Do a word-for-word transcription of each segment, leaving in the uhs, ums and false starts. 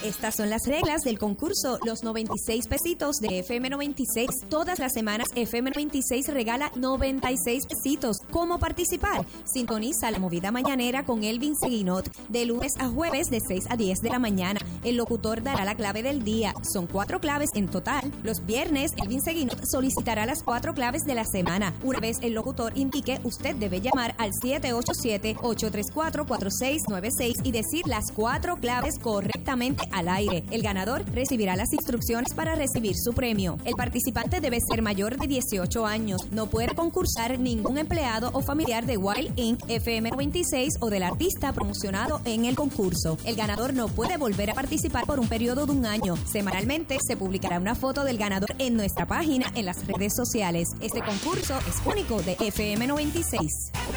Estas son las reglas del concurso Los noventa y seis pesitos de F M noventa y seis. Todas las semanas F M noventa y seis regala noventa y seis pesitos. ¿Cómo participar? Sintoniza La Movida Mañanera con Elvin Seguinot de lunes a jueves de seis a diez de la mañana. El locutor dará la clave del día. Son cuatro claves en total. Los viernes Elvin Seguinot solicitará las cuatro claves de la semana. Una vez el locutor indique, usted debe llamar al siete ocho siete, ocho tres cuatro, cuatro seis nueve seis y decir las cuatro claves correctamente al aire. El ganador recibirá las instrucciones para recibir su premio. El participante debe ser mayor de dieciocho años. No puede concursar ningún empleado o familiar de Wild incorporated, F M noventa y seis o del artista promocionado en el concurso. El ganador no puede volver a participar por un periodo de un año. Semanalmente se publicará una foto del ganador en nuestra página en las redes sociales. Este concurso es único de F M noventa y seis.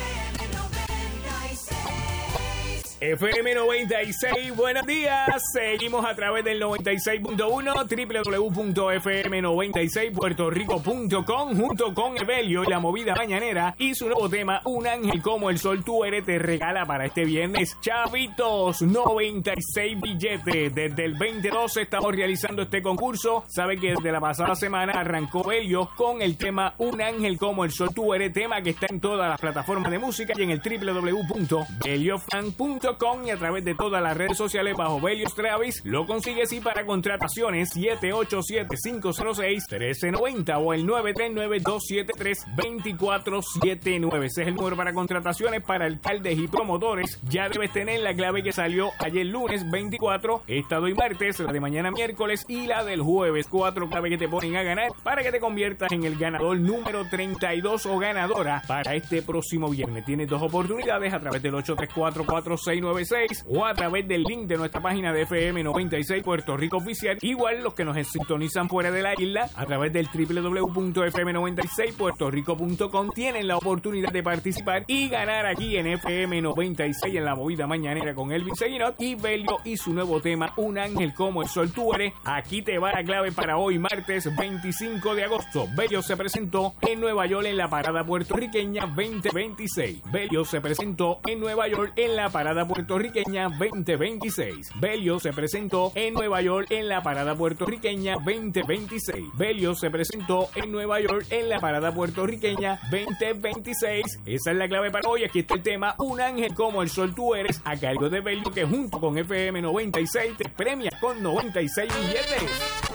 F M noventa y seis, buenos días. Seguimos a través del noventa y seis punto uno, doble u doble u doble u punto f m noventa y seis puerto rico punto com, junto con Evelio y La Movida Mañanera y su nuevo tema, Un Ángel Como el Sol Tú Eres, te regala para este viernes, chavitos, noventa y seis billetes. Desde el veinte doce estamos realizando este concurso. Sabe que desde la pasada semana arrancó Evelio con el tema Un Ángel Como el Sol Tú Eres, tema que está en todas las plataformas de música y en el doble u doble u doble u punto beliofan punto com y a través de todas las redes sociales bajo Belios Travis. Lo consigues y para contrataciones siete ocho siete, cinco cero seis, uno tres nueve cero o el nueve tres nueve, dos siete tres, dos cuatro siete nueve. Ese es el número para contrataciones para alcaldes y promotores. Ya debes tener la clave que salió ayer lunes veinticuatro, esta hoy martes, la de mañana miércoles y la del jueves. Cuatro claves que te ponen a ganar para que te conviertas en el ganador número treinta y dos o ganadora para este próximo viernes. Tienes dos oportunidades a través del ocho tres cuatro, cuatro seis nueve seis o a través del link de nuestra página de F M noventa y seis Puerto Rico Oficial. Igual los que nos sintonizan fuera de la isla a través del doble u doble u doble u punto f m noventa y seis puerto rico punto com tienen la oportunidad de participar y ganar aquí en F M noventa y seis en La Movida Mañanera con Elvin Seguinot y Belio y su nuevo tema Un Ángel Como el Sol Tú Eres. Aquí te va la clave para hoy martes veinticinco de agosto. Belio se presentó en Nueva York en la parada puertorriqueña veinte veintiséis. Belio se presentó en Nueva York en la parada puertorriqueña veinte veintiséis. Belio se presentó en Nueva York en la parada puertorriqueña veinte veintiséis. Belio se presentó en Nueva York en la parada puertorriqueña veinte veintiséis. Esa es la clave para hoy. Aquí está el tema Un Ángel Como el Sol Tú Eres a cargo de Belio, que junto con F M noventa y seis te premia con noventa y seis billetes.